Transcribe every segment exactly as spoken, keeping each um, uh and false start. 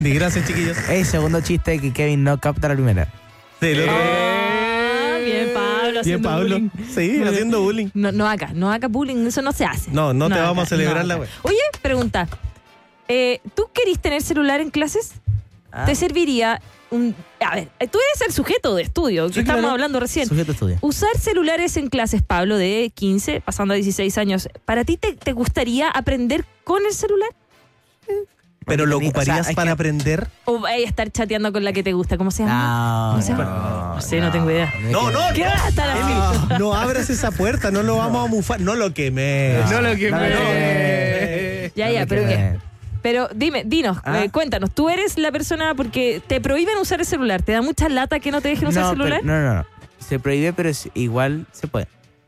Di gracias, chiquillos. El segundo chiste que Kevin no capta la primera. Sí, lo Ah, bien, Pablo, Bien, haciendo Pablo. bullying. Sí, Muy haciendo bien. bullying. No, no haga, no haga bullying, eso no se hace. No, no te haga, vamos a celebrar no la haga. wea. Oye, pregunta. Eh, ¿Tú querís tener celular en clases? Ah, ¿Te serviría un... A ver, tú eres el sujeto de estudio, que Sí, estamos claro. hablando recién. Sujeto estudio. Usar celulares en clases, Pablo, de quince, pasando a dieciséis años, ¿para ti te, te gustaría aprender con el celular? ¿Pero lo O sea, ocuparías es para que- aprender? ¿O vas a estar chateando con la que te gusta? ¿Cómo se llama? No, ¿Cómo se llama? no, No sé, no tengo idea. No, no, ¿Qué vas a estar así? No, no abras esa puerta, no lo vamos a mufar. No lo quemes. No lo quemes. no lo quemes. Ya, No ya, me pero quedé. ¿qué? Pero dime, dinos, ¿Ah? eh, cuéntanos, tú eres la persona porque te prohíben usar el celular, ¿te da mucha lata que no te dejen usar No, el celular? pero- no, no, no. Se prohíbe, pero es- igual se puede.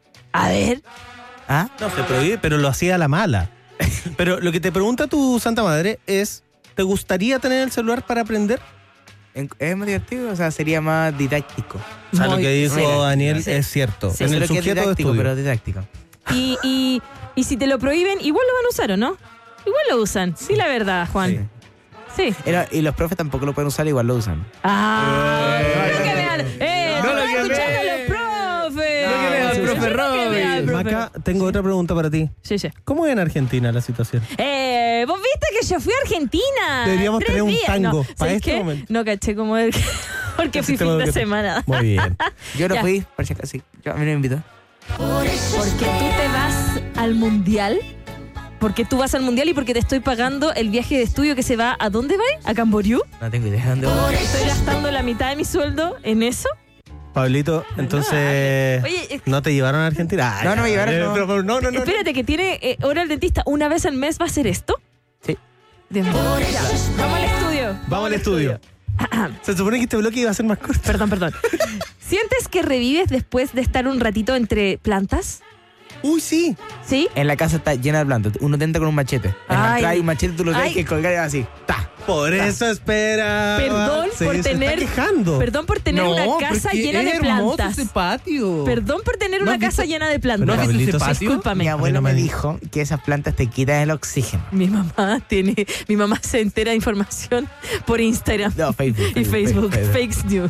A ver, ¿Ah? No, se prohíbe, pero lo hacía a la mala. Pero lo que te pregunta tu santa madre es, ¿te gustaría tener el celular para aprender? En- Es más divertido, o sea, sería más didáctico. O sea, lo Muy- que dijo sí. Daniel Sí. es cierto. Sí. En Solo el que es sujeto de didáctico, estudio. pero didáctico. y, y, y si te lo prohíben, igual lo van a usar, ¿o no? Igual lo usan, sí, la verdad, Juan. Sí. Y, no- y los profes tampoco lo pueden usar, igual lo usan. Ah, Eh. no lo que vean. Eh, No no lo lo que escuchando vean. a los profes. No lo que vean, Sí, sí, profe sí, no lo que Robin. vean, profe. Maca, tengo otra pregunta para ti. Sí, sí. ¿Cómo es en Argentina la situación? Eh, vos viste que yo fui a Argentina. Deberíamos Tres tener un días. tango No, para ¿sabes este qué? momento. No caché cómo es. Porque fui Sistema fin de educativo. semana. Muy bien. Yo no Ya. fui, por si acaso, sí. Yo, a mí no me invitó. Porque tú te vas al mundial. Porque tú vas al mundial y porque te estoy pagando el viaje de estudio que se va. ¿A dónde va? ¿A Camboriú? No tengo idea de dónde voy. Estoy gastando la mitad de mi sueldo en eso. Pablito, entonces, Oye, eh, ¿no te llevaron a Argentina? Ay, No, no me llevaron, eh, no. pero- pero no, no, no. espérate, que tiene eh, hora el dentista. ¿Una vez al mes va a hacer esto? Sí. Dios mío. Ya, vamos al estudio. Vamos al estudio. Se supone que este bloque iba a ser más corto. Perdón, perdón. ¿Sientes que revives después de estar un ratito entre plantas? Uy, sí. ¿Sí? En la casa está llena de plantas. Uno te entra con un machete. En la Ay. entrada hay un machete, tú lo tienes Ay. que colgar así. ¡Ta! Por eso espera. Perdón Sí, por se tener. está quejando. Perdón por tener una casa porque llena es de hermoso plantas. ese patio. Perdón por tener ¿No una has visto- casa llena de plantas. ¿No has visto ese Pablito, patio? Discúlpame. Mi abuelo no me me di- dijo que esas plantas te quitan el oxígeno. Mi mamá tiene. Mi mamá se entera de información por Instagram No, Facebook. y Facebook. Facebook. Fake news.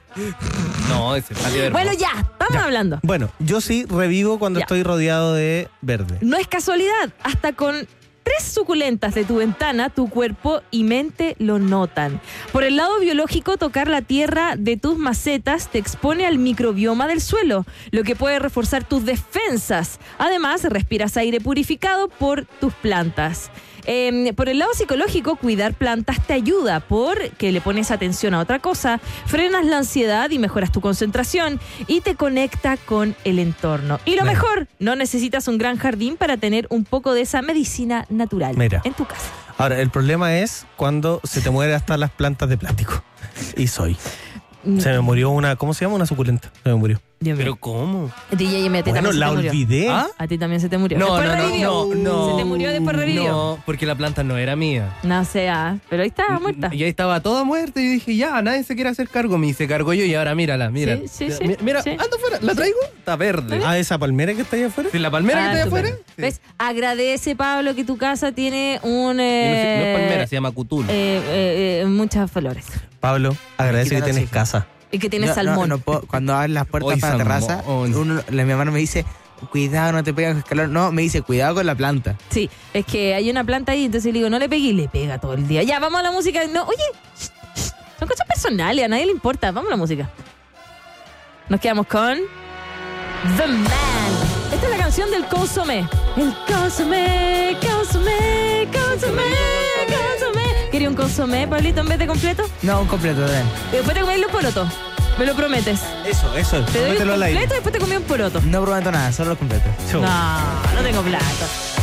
No, ese patio es hermoso. Bueno, ya, estamos hablando. Bueno, yo sí revivo cuando Ya. estoy rodeado de verde. No es casualidad. Hasta con tres suculentas de tu ventana, tu cuerpo y mente lo notan. Por el lado biológico, tocar la tierra de tus macetas te expone al microbioma del suelo, lo que puede reforzar tus defensas. Además, respiras aire purificado por tus plantas. Eh, por el lado psicológico, cuidar plantas te ayuda porque le pones atención a otra cosa, frenas la ansiedad y mejoras tu concentración y te conecta con el entorno. Y lo Mira. mejor, no necesitas un gran jardín para tener un poco de esa medicina natural Mira. en tu casa. Ahora, el problema es cuando se te mueren hasta las plantas de plástico. Y soy. Se me murió una, ¿cómo se llama? Una suculenta. Se me murió. Dios mío. Pero ¿cómo? D J M, a ti Bueno, también se la te murió. olvidé. ¿Ah? A ti también se te murió. No, Después no, no, revivió. no, no. Se te murió, después revivió. No, porque la planta no era mía. No sé, ah, pero ahí estaba muerta. Y ahí estaba toda muerta y dije, ya, nadie se quiere hacer cargo. Me hice cargo yo y ahora mírala, mira. Sí, sí, Mira, sí, mi- Mira, sí. anda afuera, ¿la traigo? Está verde. Ah, esa palmera que está ahí afuera. ¿Sí, la palmera Ah, que está ahí afuera? estupendo. ¿Ves? Agradece, Pablo, que tu casa tiene un... Y no, Eh, no es palmera, se llama cutul. eh, eh, eh, muchas flores. Pablo, agradece que Quitan tienes oxígeno. casa. Y que tiene No, salmón. no, no puedo- cuando abren las puertas Hoy para la terraza, salmón. uno, la, mi hermano me dice, cuidado, no te pegas el calor. No, me dice, cuidado con la planta. Sí, es que hay una planta ahí, entonces le digo, no le pegue y le pega todo el día. Ya, vamos a la música. No, oye, shh, shh, son cosas personales, a nadie le importa. Vamos a la música. Nos quedamos con The Man. Esta es la canción del consomé. El consomé, consomé, consomé, consomé. ¿Quería un consomé, Pablito, en vez de completo? No, un completo, ven. Y después te comí los porotos. Me lo prometes. Eso, eso. Te doy un Mételo al aire. completo y después te comí un poroto. No prometo nada, solo los completos. Chau. No, no tengo plata.